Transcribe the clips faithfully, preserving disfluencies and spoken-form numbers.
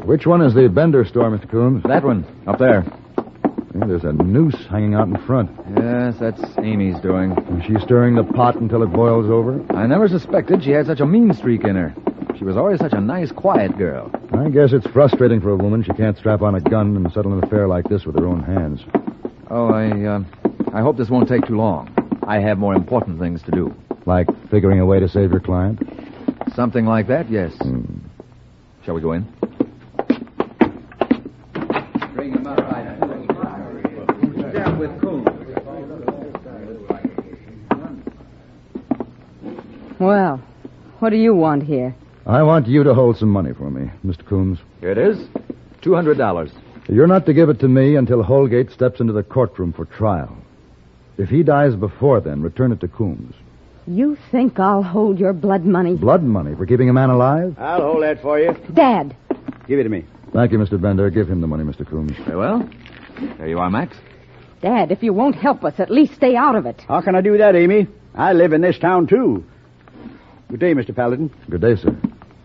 Which one is the Bender store, Mister Coombs? That one, up there. Yeah, there's a noose hanging out in front. Yes, that's Amy's doing. Is she stirring the pot until it boils over? I never suspected she had such a mean streak in her. She was always such a nice, quiet girl. I guess it's frustrating for a woman. She can't strap on a gun and settle an affair like this with her own hands. Oh, I, uh, I hope this won't take too long. I have more important things to do. Like figuring a way to save your client? Something like that, yes. Hmm. Shall we go in? Bring him up right down with Coombs. Well, what do you want here? I want you to hold some money for me, Mister Coombs. Here it is. Two hundred dollars. You're not to give it to me until Holgate steps into the courtroom for trial. If he dies before then, return it to Coombs. You think I'll hold your blood money? Blood money for keeping a man alive? I'll hold that for you. Dad! Give it to me. Thank you, Mister Bender. Give him the money, Mister Coombs. Very well. There you are, Max. Dad, if you won't help us, at least stay out of it. How can I do that, Amy? I live in this town, too. Good day, Mister Paladin. Good day, sir.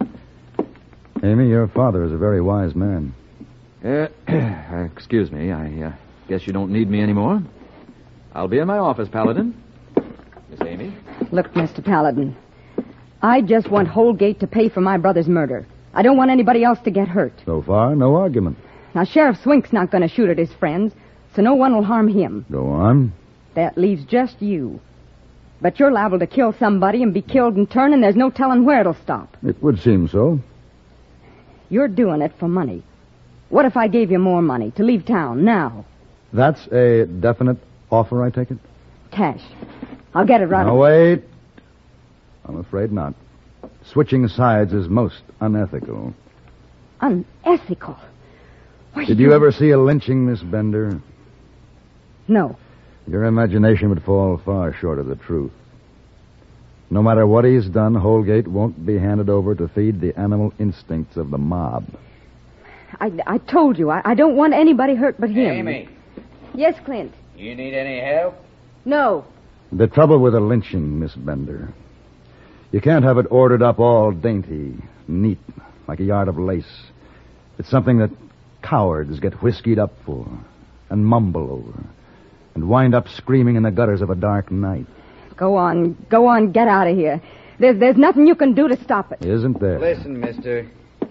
Amy, your father is a very wise man. Uh, excuse me. I uh, guess you don't need me anymore. I'll be in my office, Paladin. Miss Amy? Look, Mister Paladin, I just want Holgate to pay for my brother's murder. I don't want anybody else to get hurt. So far, no argument. Now, Sheriff Swink's not going to shoot at his friends, so no one will harm him. Go on. That leaves just you. But you're liable to kill somebody and be killed in turn, and there's no telling where it'll stop. It would seem so. You're doing it for money. What if I gave you more money to leave town now? That's a definite offer, I take it? Cash. I'll get it right Now, away. wait. I'm afraid not. Switching sides is most unethical. Unethical? Why, Did you ever see a lynching, Miss Bender? No. Your imagination would fall far short of the truth. No matter what he's done, Holgate won't be handed over to feed the animal instincts of the mob. I, I told you, I, I don't want anybody hurt but him. Amy, Yes, Clint. you need any help? No. The trouble with a lynching, Miss Bender, you can't have it ordered up all dainty, neat, like a yard of lace. It's something that cowards get whiskied up for and mumble over and wind up screaming in the gutters of a dark night. Go on, go on, get out of here. There's, there's nothing you can do to stop it. Isn't there? Listen, mister.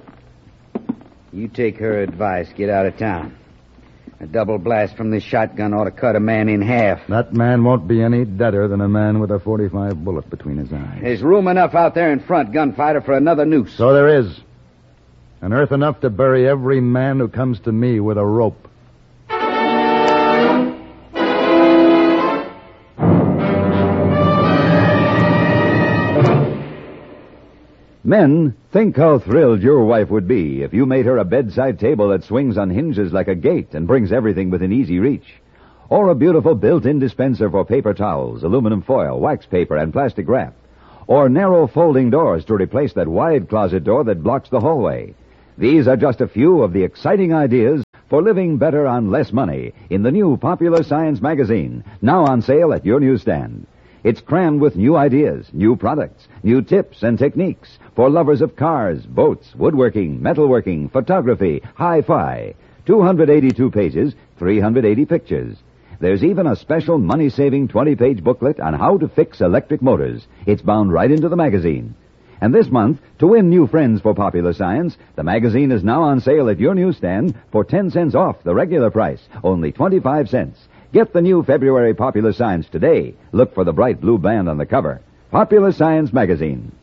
You take her advice. Get out of town. A double blast from this shotgun ought to cut a man in half. That man won't be any deader than a man with a forty-five bullet between his eyes. There's room enough out there in front, gunfighter, for another noose. So there is. And earth enough to bury every man who comes to me with a rope. Men, think how thrilled your wife would be if you made her a bedside table that swings on hinges like a gate and brings everything within easy reach. Or a beautiful built-in dispenser for paper towels, aluminum foil, wax paper, and plastic wrap. Or narrow folding doors to replace that wide closet door that blocks the hallway. These are just a few of the exciting ideas for living better on less money in the new Popular Science magazine, now on sale at your newsstand. It's crammed with new ideas, new products, new tips and techniques for lovers of cars, boats, woodworking, metalworking, photography, hi-fi. two hundred eighty-two pages, three hundred eighty pictures. There's even a special money-saving twenty-page booklet on how to fix electric motors. It's bound right into the magazine. And this month, to win new friends for Popular Science, the magazine is now on sale at your newsstand for ten cents off the regular price, only twenty-five cents. Get the new February Popular Science today. Look for the bright blue band on the cover. Popular Science magazine.